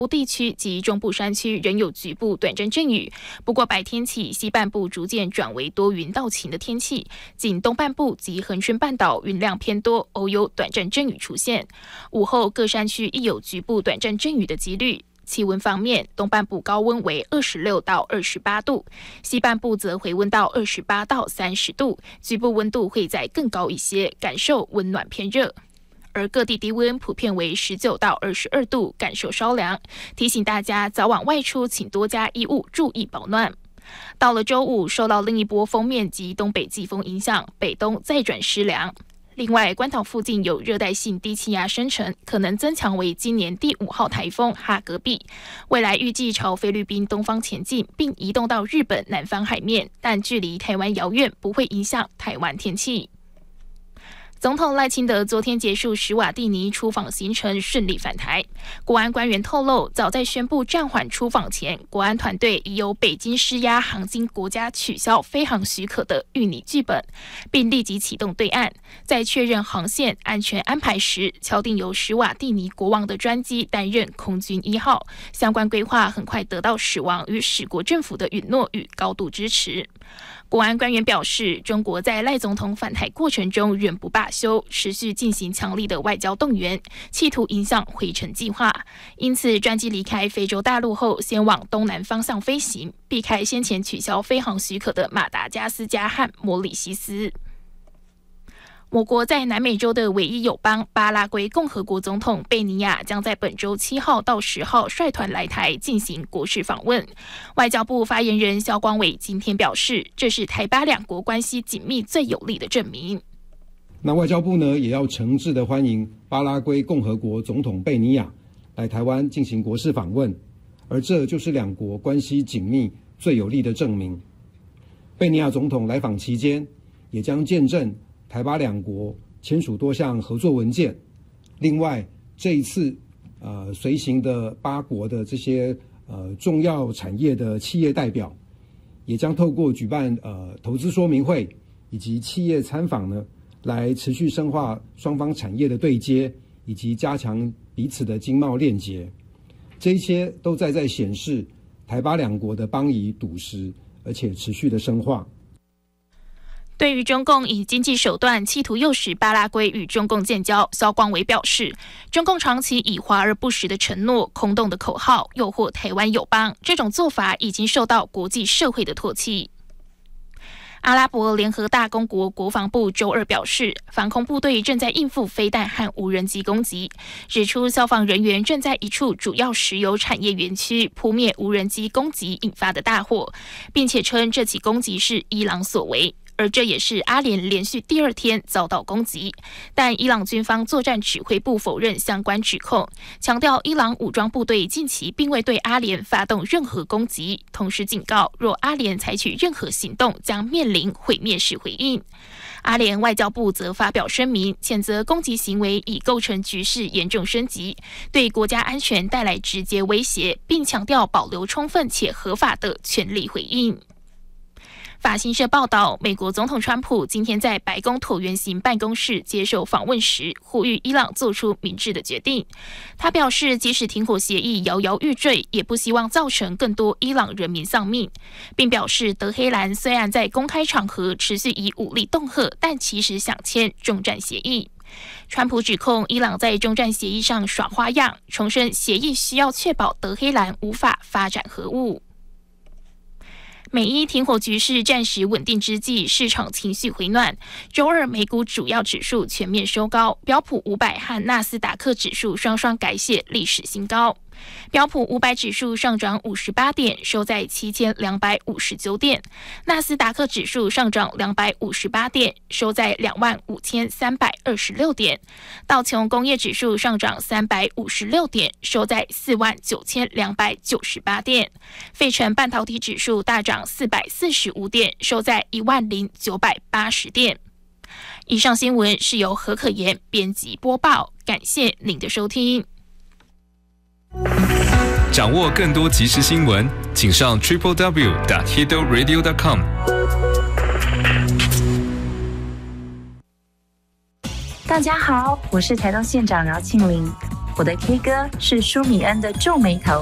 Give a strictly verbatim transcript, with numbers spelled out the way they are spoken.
部地区及中部山区仍有局部短暂阵雨，不过白天起西半部逐渐转为多云到晴的天气，仅东半部及恒春半岛云量偏多，偶有短暂阵雨出现。午后各山区亦有局部短暂阵雨的几率。气温方面，东半部高温为二十六到二十八度，西半部则回温到二十八到三十度，局部温度会再更高一些，感受温暖偏热。而各地低温普遍为十九到二十二度，感受稍凉。提醒大家早晚外出请多加衣物，注意保暖。到了周五，受到另一波锋面及东北季风影响，北东再转湿凉。另外，关岛附近有热带性低气压生成，可能增强为今年第五号台风哈格比。未来预计朝菲律宾东方前进，并移动到日本南方海面，但距离台湾遥远，不会影响台湾天气。总统赖清德昨天结束史瓦蒂尼出访行程，顺利返台。国安官员透露，早在宣布暂缓出访前，国安团队已由北京施压航经国家取消飞航许可的预拟剧本，并立即启动对岸。在确认航线安全安排时，敲定由史瓦蒂尼国王的专机担任空军一号。相关规划很快得到史王与史国政府的允诺与高度支持。国安官员表示，中国在赖总统返台过程中仍不罢休，持续进行强力的外交动员，企图影响回程计划。因此，专机离开非洲大陆后，先往东南方向飞行，避开先前取消飞航许可的马达加斯加和摩里西斯。我国在南美洲的唯一友邦巴拉圭共和国总统贝尼亚将在本周七号到十号率团来台进行国事访问。外交部发言人萧光伟今天表示，这是台巴两国关系紧密最有力的证明。 那外交部呢，也要诚挚的欢迎巴拉圭共和国总统贝尼亚来台湾进行国事访问，而这就是两国关系紧密最有力的证明。贝尼亚总统来访期间，也将见证台巴两国签署多项合作文件。另外，这一次呃随行的八国的这些呃重要产业的企业代表，也将透过举办呃投资说明会以及企业参访呢，来持续深化双方产业的对接，以及加强彼此的经贸链结。这一些都在在显示台巴两国的邦谊笃实，而且持续的深化。 对于中共以经济手段企图诱使巴拉圭与中共建交，萧光伟表示，中共长期以华而不实的承诺、空洞的口号诱惑台湾友邦，这种做法已经受到国际社会的唾弃。阿拉伯联合大公国国防部周二表示，防空部队正在应付飞弹和无人机攻击，指出消防人员正在一处主要石油产业园区扑灭无人机攻击引发的大火，并且称这起攻击是伊朗所为。而这也是阿联连续第二天遭到攻击，但伊朗军方作战指挥部否认相关指控，强调伊朗武装部队近期并未对阿联发动任何攻击，同时警告若阿联采取任何行动，将面临毁灭式回应。阿联外交部则发表声明，谴责攻击行为已构成局势严重升级，对国家安全带来直接威胁，并强调保留充分且合法的权利回应。法新社报道，美国总统川普今天在白宫椭圆形办公室接受访问时，呼吁伊朗做出明智的决定。他表示，即使停火协议摇摇欲坠，也不希望造成更多伊朗人民丧命，并表示德黑兰虽然在公开场合持续以武力恫吓，但其实想签终战协议。川普指控伊朗在终战协议上耍花样，重申协议需要确保德黑兰无法发展核武。美伊停火局势暂时稳定之际，市场情绪回暖。周二，美股主要指数全面收高，标普五百和纳斯达克指数双双改写历史新高。标普五百指数上涨五十八点，收在七千两百五十九点；纳斯达克指数上涨两百五十八点，收在两万五千三百二十六点；道琼工业指数上涨三百五十六点，收在四万九千两百九十八点；费城半导体指数大涨四百四十五点，收在一万零九百八十点。以上新闻是由何可言编辑播报，感谢您的收听。 掌握更多即时新闻，请上 triple w 点 hito radio 点 com。 大家好，我是台东县长饶庆玲。 我的 K 歌是舒米恩的皱眉头。